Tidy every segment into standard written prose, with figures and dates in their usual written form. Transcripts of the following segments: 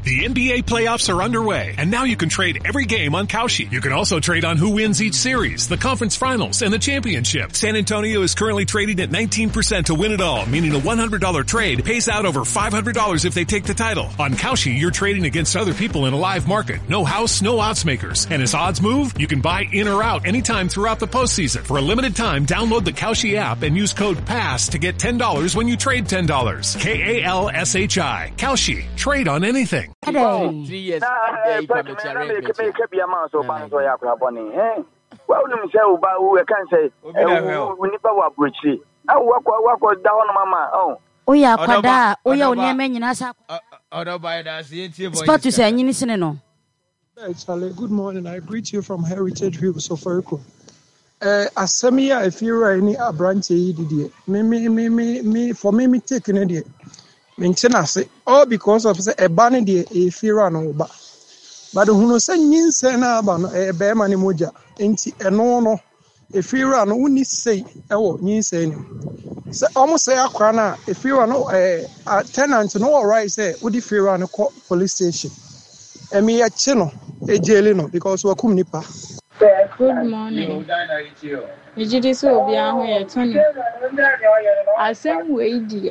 The NBA playoffs are underway, and now you can trade every game on Kalshi. You can also trade on who wins each series, the conference finals, and the championship. San Antonio is currently trading at 19% to win it all, meaning a $100 trade pays out over $500 if they take the title. On Kalshi, you're trading against other people in a live market. No house, no odds makers. And as odds move, you can buy in or out anytime throughout the postseason. For a limited time, download the Kalshi app and use code PASS to get $10 when you trade $10. KALSHI. Kalshi. Trade on anything. 3 years. Well, you say, who can say, we need to work with you. I work down, Mama. Oh, yeah, Quada, oh, yeah, near Menasa. Spot to say, you listen, no. Good morning. I greet you from Heritage View, Sofariko. Asemia, if you are any a branch, me, for me, taking it. Maintenance, all because of a banny, a fear and over. But who knows, saying, Sena, a bear money moja, ain't a no, a fear and only say, oh, you saying. So almost say, Aquana, if you are no a tenant, no right, say, would you fear on a police station? And me a channel, a jailino, because we're come nipa. Good morning. Ejidi so obi ahụ ya tonu. Asem we di.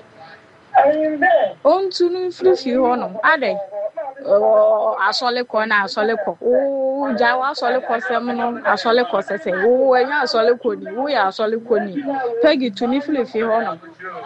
Ontu nu flufi hono. Ade. Asole ko na asole ko. O jawa asole ko sem no asole ko sese. O enya asole ko ni. O ya asole ko ni. Pegi tuni flufi hono.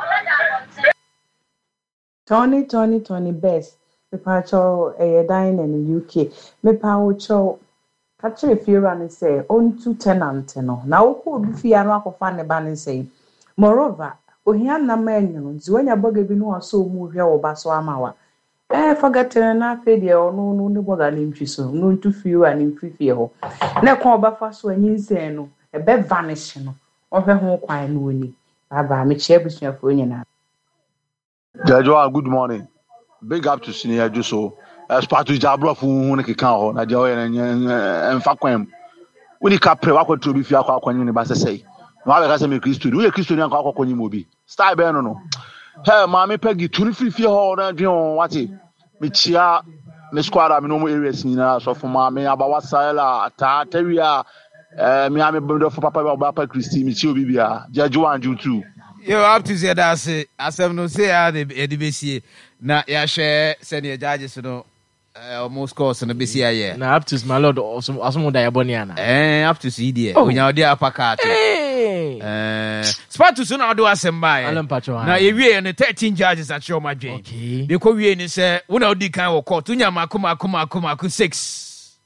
Tony best. Me pa cho dine in the UK. Me pa wo cho Catcher if you run and say, on 2 tenant no. Now, who would fear rock fan the ban and say, moreover, Ohiana men, when your buggy be no so move your basso amawa. Forget enough idea or no bother in Chiso, no to few and in free fear. No call buffers when you say no, a bed vanishing of her home quiet winning. Baba, me cherish your phone. Jajwa, good morning. Big up to Senior Juso. As part of Jabra who can na joy and Faquem. When you capre walk to be fear when you bas say. No, I has a Christian, we a Christian and Coco when you movie. Style Berno. Hey, Mammy Peggy, 23 fear or John, what it? Michia, Miss Quadra, no more areas in us, so for Mammy, about Sala, Tartaria, Miami Bundo for Papa Christy, Michio Bibia, Jajua and you too. You have to say that, as I no say, the DBC. Now, yeah, share senior judges, you know. Almost course on the BCI. Now, up to my lord, or some Diaboniana. Up to see dear. When you're there, Pacat. Spot to soon I'll do us and buy. Alan Patron. Now, if we and the 13 judges at show my Jane. The Korean say, one of the kind of court, Tunya Makuma 6.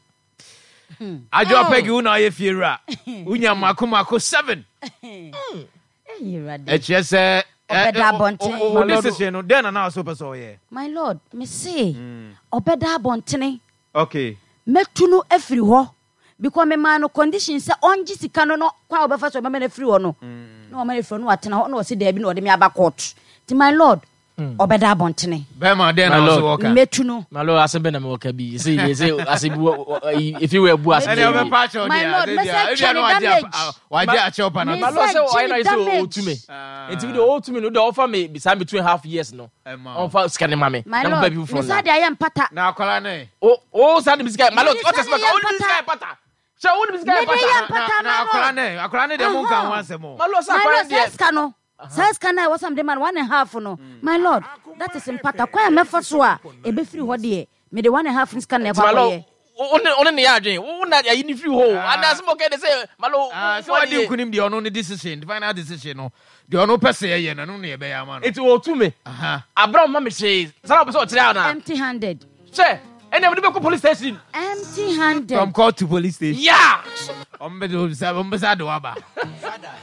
I drop Peggy Una if you're Unya Makuma 7. It's just decision then and now super so yeah. My lord, me say obeda bontene. Okay. Metuno everywhere because me man no condition say onji sika no kwa obefa so me na free no. No me free no atena no say there bi no de me aba court. Ti my lord obeda bontene. Be ma then also work. Metuno. My lord asembe na me work bi. Say if you were bu as. My lord, me say damage. Why dey a chop na. My lord say why na say old to me. Enti the old to me no dey offer me beside between half years no. On for scan mama. My lord, me say dey am pata. Na akola na. Oh send me scan. My lord, what is my only scan pata. So only me scan pata. Na akola na dey mo kan wan say mo. My lord say scan no. Says can I was some demand 1.5 no. My lord, that is in pata. Kwa me for so a be free ho de. Me the 1.5 scan never boy. Only the yarding. Una ya in free hole. And as mo get say, malo. So I didn't couldn't be on the decision, the final decision. No, the no per se and only a bear man. It will to me. Abraham mammy says, some of empty-handed. Say, and never go police station. Empty-handed. From court to police station. Yeah. Ombedou Sabambasado Aba.